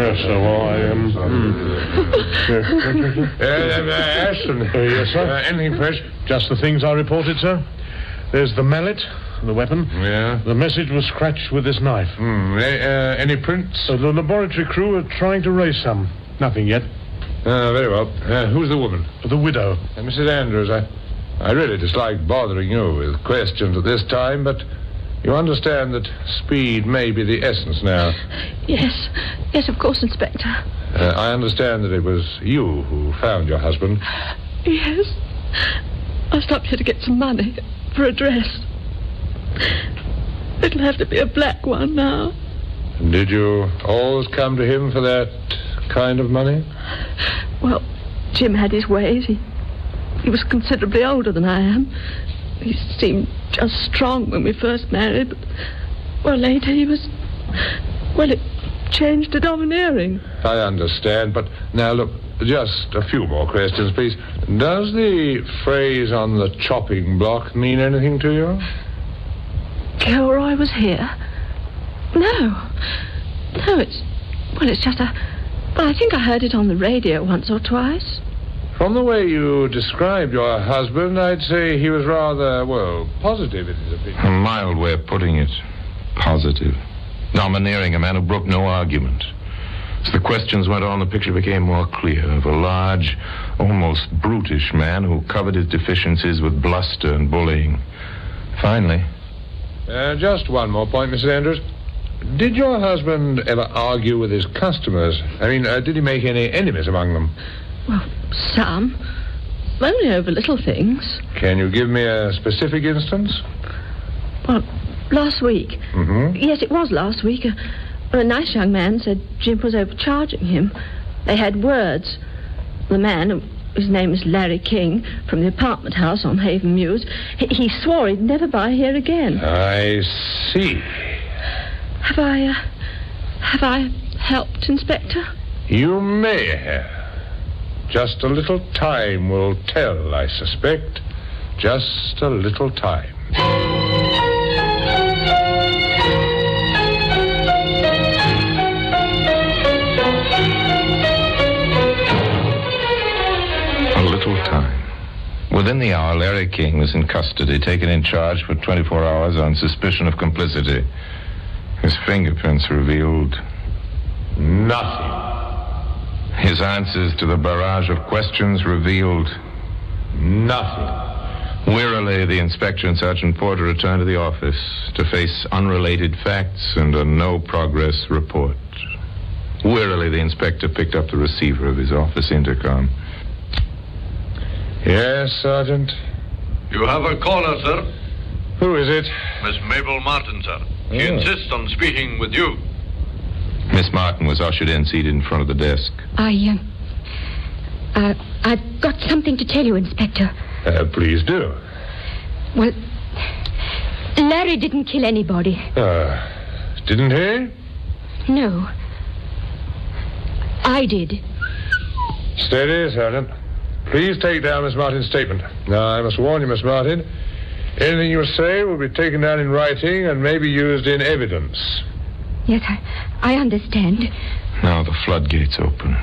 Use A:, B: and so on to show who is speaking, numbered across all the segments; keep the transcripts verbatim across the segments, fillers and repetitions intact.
A: Yes, sir. Well, I am. Um, mm. uh, uh, Ashton. Uh, yes, sir. Uh, anything fresh?
B: Just the things I reported, sir. There's the mallet, the weapon.
A: Yeah.
B: The message was scratched with this knife.
A: Mm. Uh, any prints?
B: Uh, the laboratory crew are trying to raise some. Nothing yet.
A: Uh, very well. Uh, who's the woman?
B: The widow.
A: Uh, Missus Andrews, I, I really dislike bothering you with questions at this time, but you understand that speed may be the essence now.
C: Yes. Yes, of course, Inspector.
A: Uh, I understand that it was you who found your husband.
C: Yes. I stopped here to get some money for a dress. It'll have to be a black one now.
A: Did you always come to him for that kind of money?
C: Well, Jim had his ways. He, he was considerably older than I am. He seemed just strong when we first married, but, well, later he was... Well, it changed to domineering.
A: I understand, but now, look, just a few more questions, please. Does the phrase on the chopping block mean anything to you?
C: Kilroy was here? No. No, it's... Well, it's just a... Well, I think I heard it on the radio once or twice.
A: From the way you described your husband, I'd say he was rather, well, positive in his opinion.
D: A mild way of putting it. Positive. Domineering, a man who broke no argument. As the questions went on, the picture became more clear of a large, almost brutish man who covered his deficiencies with bluster and bullying. Finally...
A: Uh, just one more point, Missus Andrews. Did your husband ever argue with his customers? I mean, uh, did he make any enemies among them?
C: Well, some. Only over little things.
A: Can you give me a specific instance?
C: Well, last week.
A: Mm-hmm.
C: Yes, it was last week. A, a nice young man said Jim was overcharging him. They had words. The man, his name is Larry King, from the apartment house on Haven Mews, he, he swore he'd never buy here again.
A: I see.
C: Have I, uh, have I helped, Inspector?
A: You may have. Just a little time will tell, I suspect. Just a little time.
D: A little time. Within the hour, Larry King was in custody, taken in charge for twenty-four hours on suspicion of complicity. His fingerprints revealed
A: nothing.
D: His answers to the barrage of questions revealed
A: nothing.
D: Wearily, the inspector and Sergeant Porter returned to the office to face unrelated facts and a no-progress report. Wearily, the inspector picked up the receiver of his office intercom.
A: Yes, Sergeant?
E: You have a caller, sir.
A: Who is it?
E: Miss Mabel Martin, sir. She
A: Oh.
E: insists on speaking with you.
D: Miss Martin was ushered in, seated in front of the desk.
F: I, uh, uh, I've got something to tell you, Inspector.
A: Uh, please do.
F: Well, Larry didn't kill anybody.
A: Uh, didn't he?
F: No. I did.
A: Steady, Sergeant. Please take down Miss Martin's statement. Now, I must warn you, Miss Martin, anything you say will be taken down in writing and may be used in evidence.
F: Yes, I, I understand.
D: Now the floodgates opened.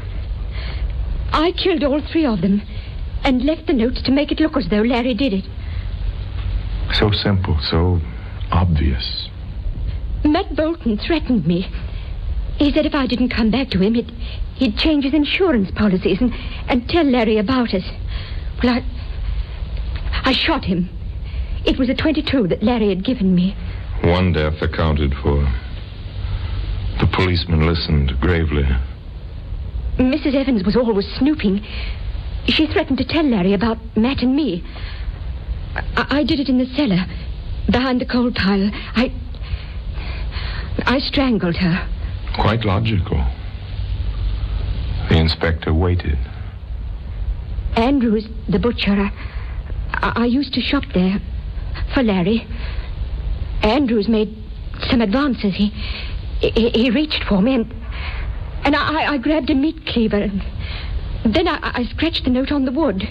F: I killed all three of them and left the notes to make it look as though Larry did it.
D: So simple, so obvious.
F: Matt Bolton threatened me. He said if I didn't come back to him, he'd, he'd change his insurance policies and, and tell Larry about us. Well, I... I shot him. It was a twenty-two that Larry had given me.
D: One death accounted for. The policeman listened gravely.
F: Missus Evans was always snooping. She threatened to tell Larry about Matt and me. I, I did it in the cellar, behind the coal pile. I... I strangled her.
D: Quite logical. The inspector waited.
F: Andrews, the butcher, I, I used to shop there for Larry. Andrews made some advances. He he, he reached for me and and I, I grabbed a meat cleaver and then I, I scratched the note on the wood.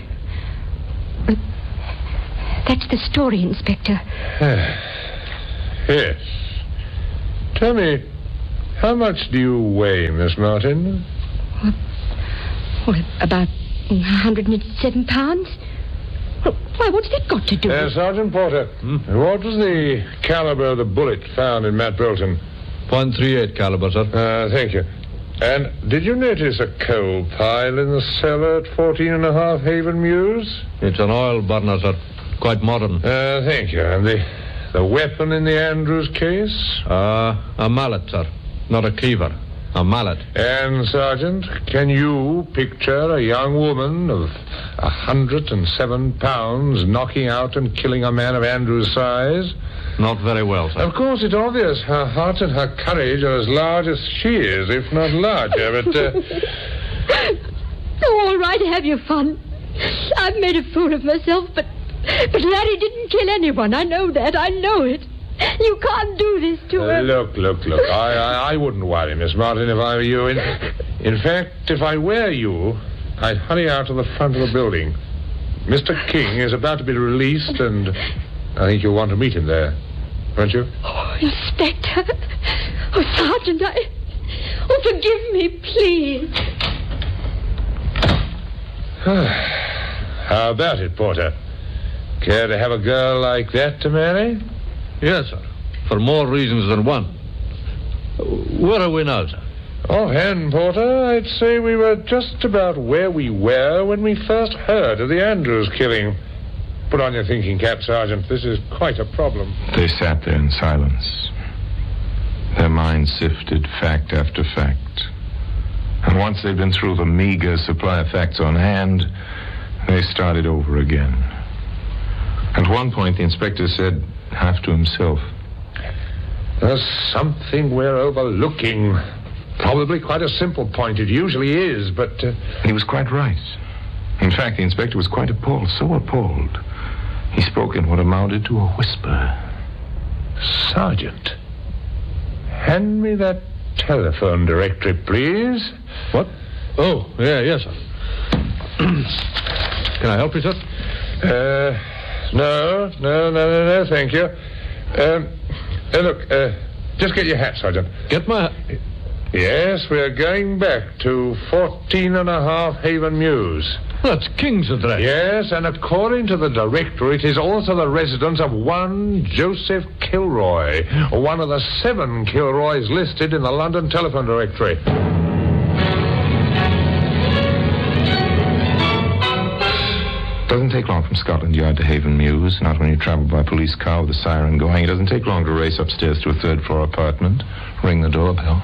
F: That's the story, Inspector.
A: Yes. Tell me, How much do you weigh, Miss Martin?
F: Well, about one hundred seven pounds. Well, why, what's that got to do
A: Uh,
F: with...
A: Sergeant Porter,
B: Hmm?
A: what was the caliber of the bullet found in Matt Bolton?
B: point three eight caliber, sir.
A: Uh, thank you. And did you notice a coal pile in the cellar at fourteen and a half Haven Mews?
B: It's an oil burner, sir. Quite modern.
A: Uh, thank you. And the, the weapon in the Andrews case?
B: Uh, a mallet, sir. Not a cleaver. A mallet.
A: And, Sergeant, can you picture a young woman of a hundred and seven pounds knocking out and killing a man of Andrews' size?
B: Not very well, sir.
A: Of course, it's obvious her heart and her courage are as large as she is, if not larger, but... Uh...
F: Oh, all right, have your fun. I've made a fool of myself, but... But Larry didn't kill anyone. I know that. I know it. You can't do this to
A: Uh,
F: her.
A: look, look, look. I, I, I wouldn't worry, Miss Martin, if I were you. In, in fact, if I were you, I'd hurry out to the front of the building. Mister King is about to be released, and I think you'll want to meet him there, won't you?
F: Oh, Inspector. Oh, Sergeant, I... Oh, forgive me, please.
A: How about it, Porter? Care to have a girl like that to marry?
B: Yes, sir. For more reasons than one. Where are we now, sir?
A: Offhand, Porter, I'd say we were just about where we were when we first heard of the Andrews killing. Put on your thinking cap, Sergeant. This is quite a problem.
D: They sat there in silence. Their minds sifted fact after fact. And once they'd been through the meager supply of facts on hand, they started over again. At one point, the inspector said, half to himself,
A: "There's something we're overlooking. Probably quite a simple point. It usually is, but... Uh...
D: He was quite right. In fact, the inspector was quite appalled, so appalled. He spoke in what amounted to a whisper.
A: Sergeant, hand me that telephone directory, please.
B: What? Oh, yeah, yes, sir. Can I help you, sir?
A: Uh... No, no, no, no, no, thank you. Um, uh, look, uh, just get your hat, Sergeant.
B: Get my...
A: Yes, we're going back to fourteen and a half Haven Mews.
B: That's King's address.
A: Yes, and according to the directory, it is also the residence of one Joseph Kilroy, one of the seven Kilroys listed in the London telephone directory.
D: Doesn't take long from Scotland Yard to Haven Mews, not when you travel by police car with a siren going. It doesn't take long to race upstairs to a third floor apartment, ring the doorbell.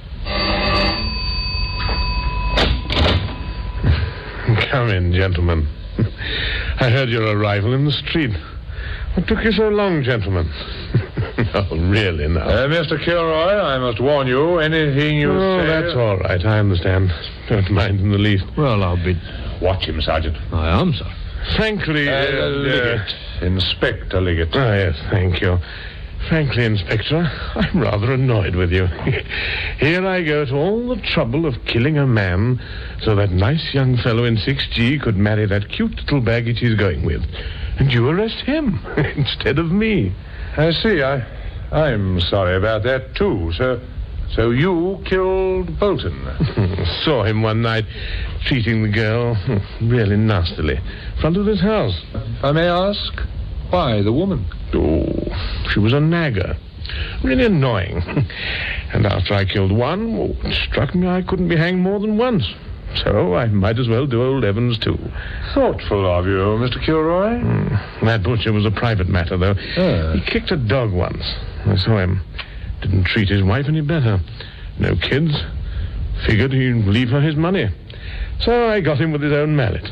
B: Come in, gentlemen. I heard your arrival in the street. What took you so long, gentlemen? Oh, really, now.
A: Uh, Mister Kilroy, I must warn you, anything you
B: Oh,
A: say...
B: that's all right. I understand. Don't mind in the least. Well, I'll be...
A: Watch him, Sergeant.
B: I am, sir. Frankly...
A: Uh,
B: uh,
A: Liggett. Inspector Liggett.
B: Ah, yes, thank you. Frankly, Inspector, I'm rather annoyed with you. Here I go to all the trouble of killing a man so that nice young fellow in six G could marry that cute little baggage he's going with. And you arrest him instead of me.
A: I see. I, I'm sorry about that, too. So, so you killed Bolton?
B: Saw him one night treating the girl really nastily in front of this house.
A: If I may ask, why the woman?
B: Oh, she was a nagger. Really annoying. And after I killed one, oh, it struck me I couldn't be hanged more than once. So I might as well do old Evans, too.
A: Thoughtful of you, Mister Kilroy.
B: Mm, that butcher was a private matter, though.
A: Ah.
B: He kicked a dog once. I saw him. Didn't treat his wife any better. No kids. Figured he'd leave her his money. So I got him with his own mallet.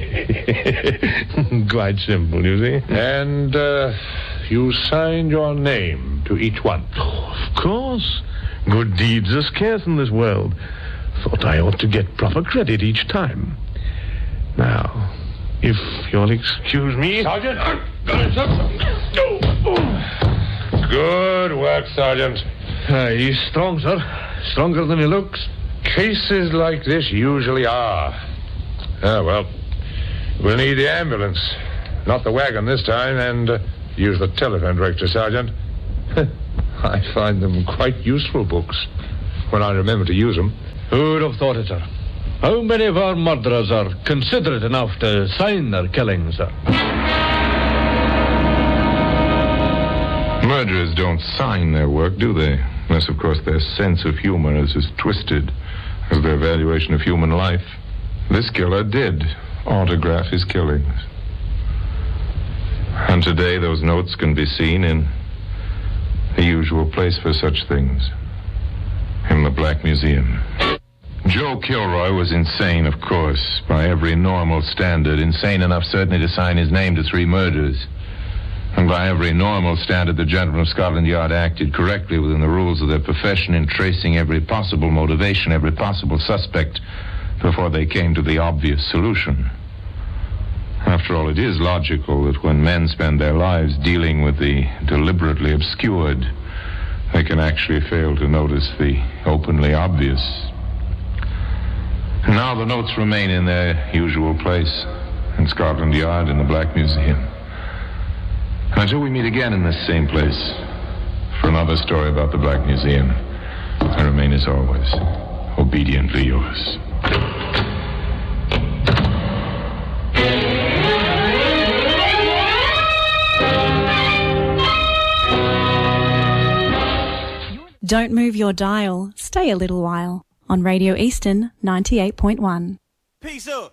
B: Quite simple, you see.
A: And, uh, you signed your name to each one?
B: Oh, of course. Good deeds are scarce in this world. Thought I ought to get proper credit each time. Now, if you'll excuse me...
A: Sergeant! Good work, Sergeant.
B: Uh, he's strong, sir. Stronger than he looks.
A: Cases like this usually are. Ah, well, we'll need the ambulance. Not the wagon this time, and uh, use the telephone directory, Sergeant. I find them quite useful books. when I remember to use them.
G: Who'd have thought it, sir? How many of our murderers are considerate enough to sign their killings, sir?
D: Murderers don't sign their work, do they? Unless, of course, their sense of humor is as twisted as their valuation of human life. This killer did autograph his killings. And today those notes can be seen in the usual place for such things, in the Black Museum. Joe Kilroy was insane, of course, by every normal standard. Insane enough, certainly, to sign his name to three murders. And by every normal standard, the gentlemen of Scotland Yard acted correctly within the rules of their profession in tracing every possible motivation, every possible suspect, before they came to the obvious solution. After all, it is logical that when men spend their lives dealing with the deliberately obscured, they can actually fail to notice the openly obvious. Now the notes remain in their usual place, in Scotland Yard, in the Black Museum. Until we meet again in this same place for another story about the Black Museum, I remain, as always, obediently yours.
H: Don't move your dial. Stay a little while on Radio Eastern ninety-eight point one.
I: Peace up.